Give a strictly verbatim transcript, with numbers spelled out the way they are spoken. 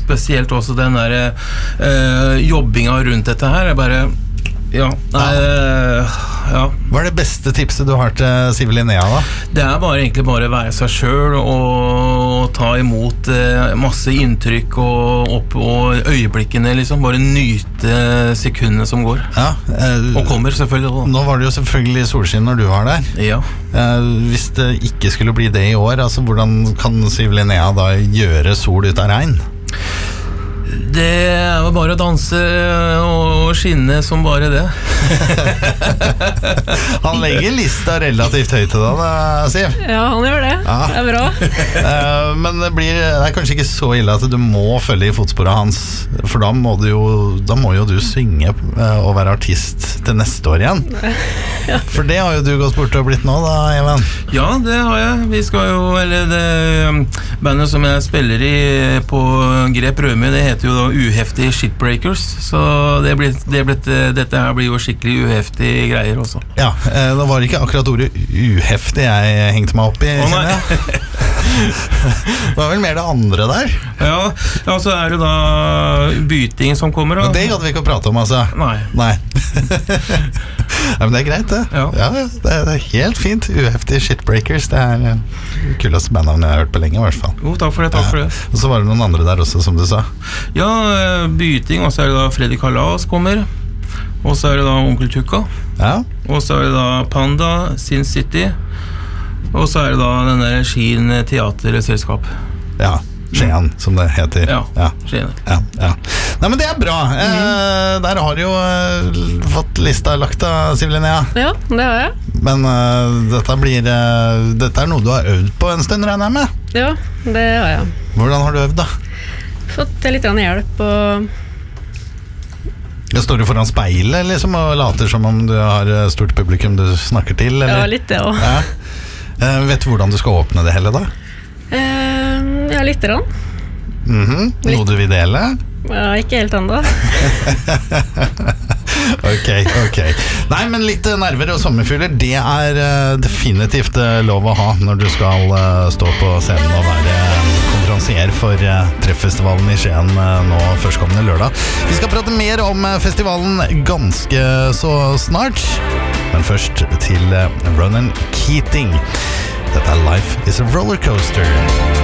spesielt også den der uh, jobbinga rundt dette her, er bare ja, nei, uh, ja. Hva er det beste tipset du har til Siv Linnea da? Det er bare egentlig bare å være seg selv og ta imot uh, masse inntrykk og, opp, og øyeblikkene liksom, bare nyte sekundene som går ja, uh, og kommer selvfølgelig da. Nå var det jo selvfølgelig solskinn når du var der ja. uh, Hvis det ikke skulle bli det i år, altså hvordan kan Siv Linnea da gjøre sol ut av regn? Det er jo bare å danse og skinne som bare det. Han legger lista relativt høyt til deg da, Siv. Ja, han gjør det. Ja. Det er bra. uh, Men det, blir, det er kanskje ikke så ille at du må følge i fotsporet hans, for da må, du jo, da må jo du synge uh, og være artist til neste år igjen. Ja. For det har jo du gått bort og blitt nå da, Even. Ja, det har jeg. Vi skal jo, eller det bandet som jeg spiller i på Grep Røme, det heter jo da Uheftig Shitbreakers, så det ble, det ble, dette her blir jo skikkelig uheftige greier også. Ja, det var ikke akkurat ordet uheftig jeg hengte meg opp i, oh, kjenner jeg. Det var vel mer det andre der. Ja, ja så er det da byting som kommer da. Men det gadd vi ikke å prate om, altså. Nei. Nei. Ja, men det er greit det. Ja. Ja, det, er, det er helt fint. Uheftig Shitbreakers, det er det kuleste bandnavnet jeg har hørt på lenge i hvert fall. Jo, takk for det, takk for det. Ja. Og så var det noen andre der også, som du sa. Ja, byting, og så er det da Freddy Kalas kommer, og så er det da Onkel Tukka, ja. Og så er det da Panda, Sin City, og så er det da den der Skien Teaterselskap. Ja, Skien, som det heter. Ja, ja. Skien. Ja, ja. Nei, men det er bra. Mm. Eh, der har du jo eh, fått lista lagt av Siv Linnea. Ja, det har jeg. Men uh, dette blir uh, dette er noe du har øvd på en stund, regner jeg med? Ja, det har jeg. Hvordan har du øvd da? Fått litt hjelp og... Jeg står du foran speilet liksom, og later som om du har stort publikum du snakker til? Eller? Ja, litt det også. Ja. Uh, vet du hvordan du skal åpne det hele da? Uh, ja, litt rann. Mm-hmm. Noe du vil dele? Ja, ikke helt enda. Ok, ok. Nei, men litt nerver og sommerfugler, det er uh, definitivt uh, lov å ha når du skal uh, stå på scenen og være konferansier for uh, Treffestivalen i Skien uh, nå førstkommende lørdag. Vi skal prate mer om uh, festivalen ganske så snart, men først til uh, Ronan Keating. Dette er Life is a Rollercoaster.